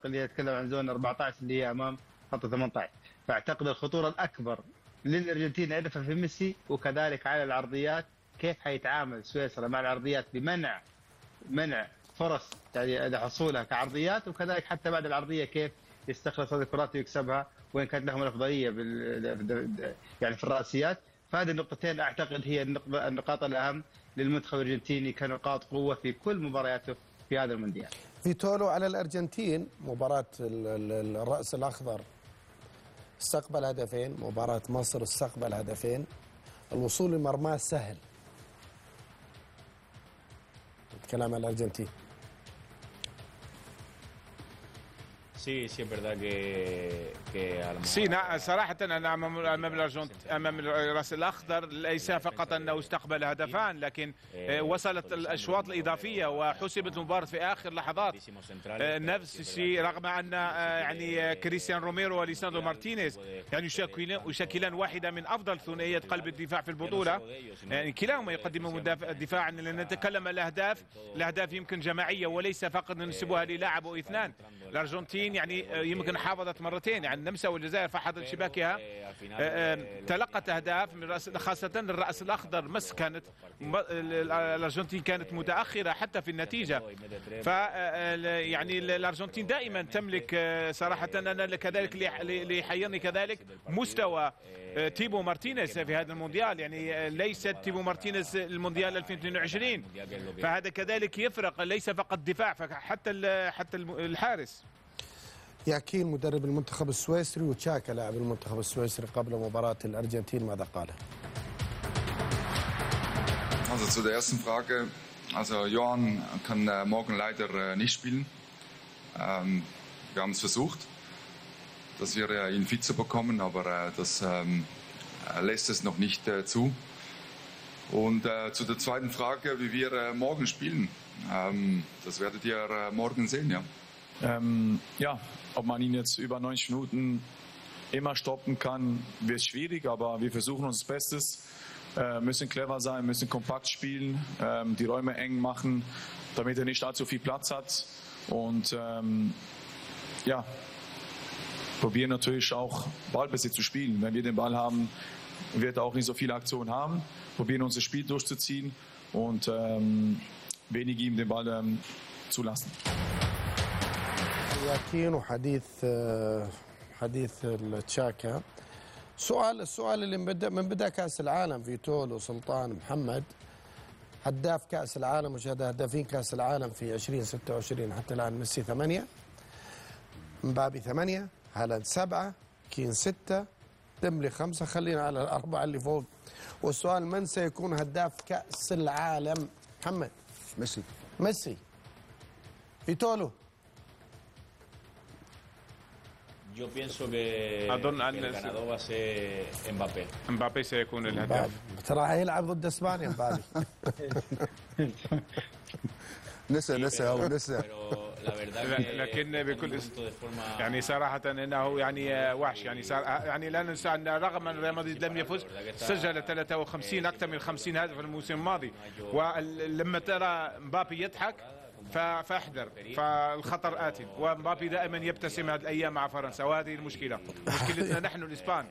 اللي يتكلم عن زون 14 اللي هي امام خط 18. فاعتقد الخطوره الاكبر للارجنتين هدفها في ميسي، وكذلك على العرضيات كيف حيتعامل سويسرا مع العرضيات بمنع فرص يعني حصولها كعرضيات، وكذلك حتى بعد العرضيه كيف يستخلص هذه الكرات ويكسبها وين كانت لهم الافضليه يعني في الراسيات. فهذه النقطتين اعتقد هي النقاط الاهم للمنتخب الارجنتيني كنقاط قوه في كل مبارياته في هذا المونديال. فيتولو على الارجنتين مباراه الراس الاخضر استقبل هدفين، مباراه مصر استقبل هدفين، الوصول لمرماه سهل. الكلام على الارجنتين. سي صراحة أنا أمام الرأس الأخضر ليس فقط أنه استقبل هدفان، لكن وصلت الأشواط الإضافية وحسبت المباراة في آخر لحظات. نفس الشيء رغم أن يعني كريستيان روميرو وليساندرو مارتينيز يعني يشكلان واحدة من أفضل ثنائيات قلب الدفاع في البطولة. يعني كلاهما يقدمون دفاعا. لأن نتكلم عن الأهداف يمكن جماعية وليس فقط ننسبها للاعب أو اثنان. الأرجنتين يعني يمكن حافظت مرتين، يعني النمسا والجزائر في حظ شباكها تلقت اهداف من خاصه الراس الاخضر. كانت الارجنتين كانت متاخره حتى في النتيجه. ف يعني الارجنتين دائما تملك صراحه. انا كذلك اللي يحيرني كذلك مستوى تيبو مارتينيز في هذا المونديال. يعني ليس تيبو مارتينيز المونديال 2022، فهذا كذلك يفرق، ليس فقط دفاع فحتى الحارس. ياكين مدرب المنتخب السويسري وتشاكا لاعب المنتخب السويسري قبل مباراة الأرجنتين ماذا قال؟ Also zu der ersten Frage, also Johan kann morgen leider nicht spielen. Wir haben es versucht, dass wir ihn fit zu bekommen, aber das lässt es noch nicht zu. Und zu der zweiten Frage, wie wir morgen spielen, das werdet ihr morgen sehen, ja. Ja, ob man ihn jetzt über 90 Minuten immer stoppen kann, wird schwierig, aber wir versuchen unser Bestes, müssen clever sein, müssen kompakt spielen, die Räume eng machen, damit er nicht allzu viel Platz hat und ja, probieren natürlich auch Ballbesitz zu spielen. Wenn wir den Ball haben, wird er auch nicht so viele Aktionen haben, probieren unser Spiel durchzuziehen und wenig ihm den Ball zulassen. ياكين وحديث تشاكا. السؤال اللي من بدأ كأس العالم فيتولو سلطان محمد هداف كأس العالم وشهد هدافين كأس العالم في 2026 حتى الآن. ميسي 8، مبابي 8، هالاند 7، كين 6، ديمبلي 5. خلينا على الأربعة اللي فوق. والسؤال من سيكون هداف كأس العالم؟ محمد. ميسي. فيتولو. Yo pienso que el ganador va a ser Mbappé. مبابي سيكون الهداف. ترى هيلعب ضد اسبانيا مبابي. نسى لكن بكل يعني صراحة انه يعني وحش. يعني صار يعني لا ننسى ان رغم ان ريال مدريد لم يفز سجل 53 اكثر من 50 هدف الموسم الماضي. ولما ترى مبابي يضحك فاحذر، فالخطر آت. ومبابي دائما يبتسم هذه الايام مع فرنسا، وهذه المشكله مشكلتنا نحن الاسبان.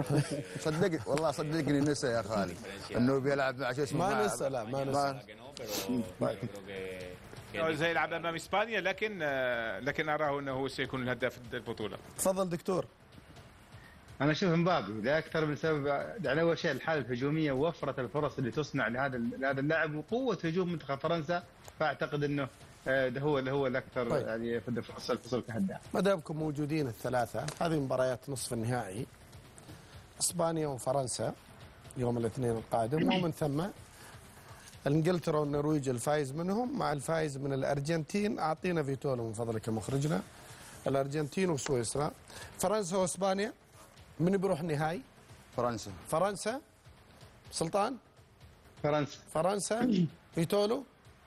صدقني نسى يا خالي انه بيلعب مع شو اسمه. ما نسى. لا ما نسى. سيلعب امام اسبانيا، لكن اراه انه سيكون الهداف البطوله. تفضل دكتور. انا اشوف مبابي لاكثر من سبب. يعني اول شيء الحاله الهجوميه ووفره الفرص اللي تصنع لهذا اللاعب وقوه هجوم منتخب فرنسا. فاعتقد انه ده هو الاكثر. طيب. يعني في الفرص الفصل كهداف. ما دامكم موجودين الثلاثه، هذه مباريات نصف النهائي اسبانيا وفرنسا يوم الاثنين القادم، ومن ثم انجلترا والنرويج الفايز منهم مع الفايز من الارجنتين. اعطينا فيتولو من فضلك مخرجنا. الارجنتين وسويسرا. فرنسا واسبانيا. من بيروح النهائي؟ فرنسا. سلطان. فرنسا. فيتولو.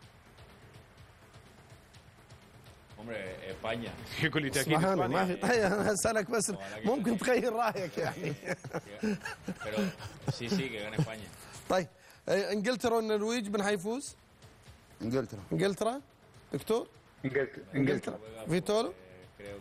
España. يقول لي تاكيد اسبانيا. انا اسالك بس ممكن تغير رايك يعني. Sí, que gana España. طيب انجلترا والنرويج من حيفوز؟ انجلترا. دكتور؟ انجلترا. فيتولو.